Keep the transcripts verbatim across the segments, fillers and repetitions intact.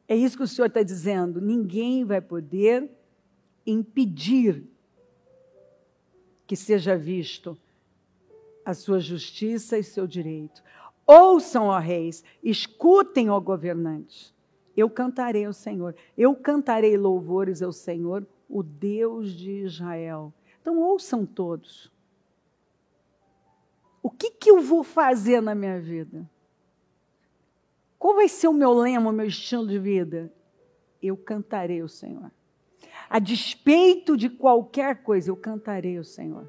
É isso que o Senhor está dizendo. Ninguém vai poder impedir que seja visto a sua justiça e seu direito. Ouçam, ó reis, escutem, ó governantes. Eu cantarei ao Senhor, eu cantarei louvores ao Senhor, o Deus de Israel. Então ouçam todos. O que, que eu vou fazer na minha vida? Qual vai ser o meu lema, o meu estilo de vida? Eu cantarei ao Senhor. A despeito de qualquer coisa, eu cantarei ao Senhor.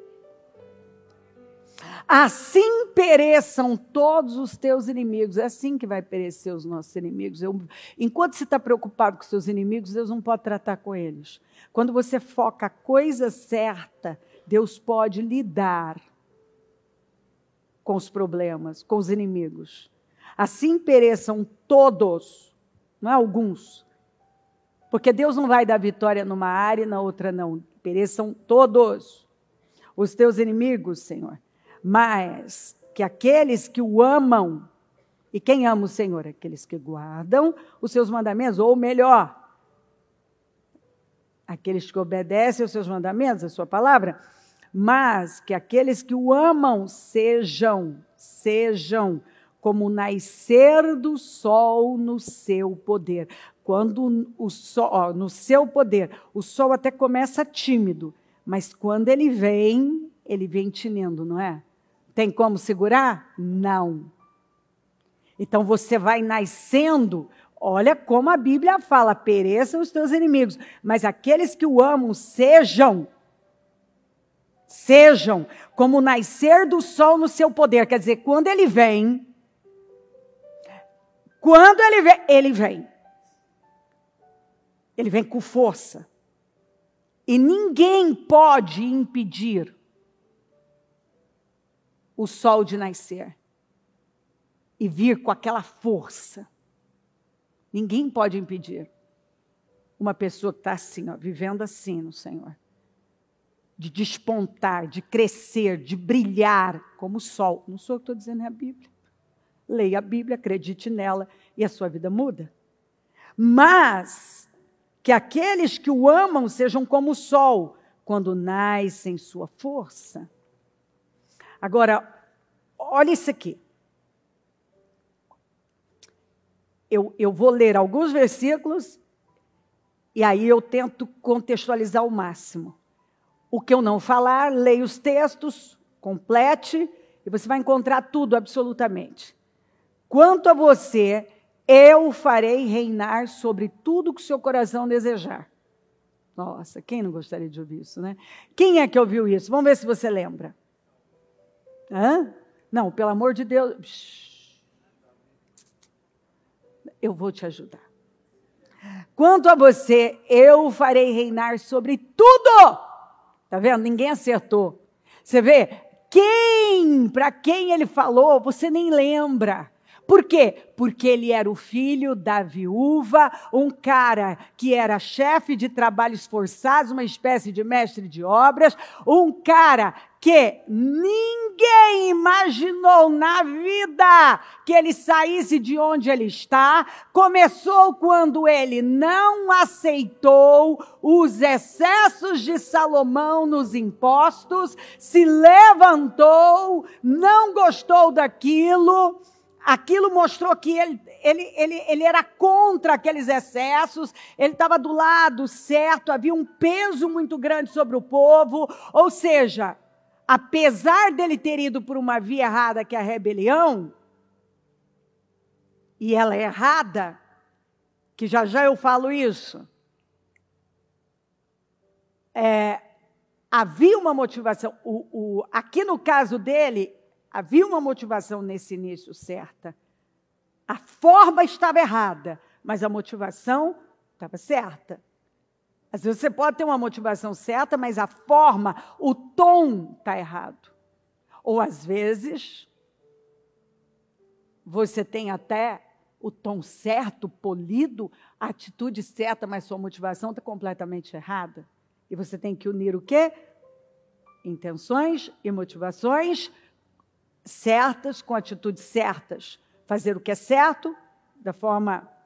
Assim pereçam todos os teus inimigos. É assim que vai perecer os nossos inimigos. Eu, enquanto você está preocupado com seus inimigos, Deus não pode tratar com eles. Quando você foca a coisa certa, Deus pode lidar com os problemas, com os inimigos. Assim pereçam todos, não é alguns. Porque Deus não vai dar vitória numa área e na outra não. Pereçam todos os teus inimigos, Senhor. Mas que aqueles que o amam, e quem ama o Senhor? Aqueles que guardam os seus mandamentos, ou melhor, aqueles que obedecem aos seus mandamentos, a sua palavra, mas que aqueles que o amam sejam, sejam como o nascer do sol no seu poder. Quando o sol, ó, no seu poder, o sol até começa tímido, mas quando ele vem, ele vem tinindo, não é? Tem como segurar? Não. Então você vai nascendo, olha como a Bíblia fala, pereçam os teus inimigos, mas aqueles que o amam sejam, sejam como o nascer do sol no seu poder. Quer dizer, quando ele vem, quando ele vem, ele vem. Ele vem com força. E ninguém pode impedir o sol de nascer e vir com aquela força. Ninguém pode impedir uma pessoa que está assim, ó, vivendo assim no Senhor. De despontar, de crescer, de brilhar como o sol. Não sou eu que estou dizendo, é a Bíblia. Leia a Bíblia, acredite nela e a sua vida muda. Mas que aqueles que o amam sejam como o sol, quando nasce em sua força. Agora, olha isso aqui. Eu, eu vou ler alguns versículos e aí eu tento contextualizar ao máximo. O que eu não falar, leia os textos, complete, e você vai encontrar tudo absolutamente. Quanto a você, eu farei reinar sobre tudo que o seu coração desejar. Nossa, quem não gostaria de ouvir isso, né? Quem é que ouviu isso? Vamos ver se você lembra. Hã? Não, pelo amor de Deus. Eu vou te ajudar. Quanto a você, eu farei reinar sobre tudo. Tá vendo? Ninguém acertou. Você vê? Quem, para quem ele falou, você nem lembra. Por quê? Porque ele era o filho da viúva, um cara que era chefe de trabalhos forçados, uma espécie de mestre de obras, um cara que ninguém imaginou na vida que ele saísse de onde ele está. Começou quando ele não aceitou os excessos de Salomão nos impostos, se levantou, não gostou daquilo. Aquilo mostrou que ele, ele, ele, ele era contra aqueles excessos, ele estava do lado certo, havia um peso muito grande sobre o povo, ou seja, apesar dele ter ido por uma via errada, que é a rebelião, e ela é errada, que já já eu falo isso, é, havia uma motivação, o, o, aqui no caso dele, havia uma motivação nesse início certa. A forma estava errada, mas a motivação estava certa. Às vezes você pode ter uma motivação certa, mas a forma, o tom está errado. Ou às vezes, você tem até o tom certo, polido, a atitude certa, mas sua motivação está completamente errada. E você tem que unir o quê? Intenções e motivações certas com atitudes certas. Fazer o que é certo, da forma